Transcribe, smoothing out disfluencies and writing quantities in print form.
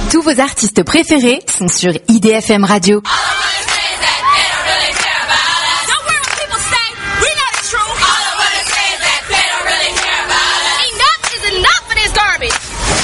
Tous vos artistes préférés sont sur IDFM Radio.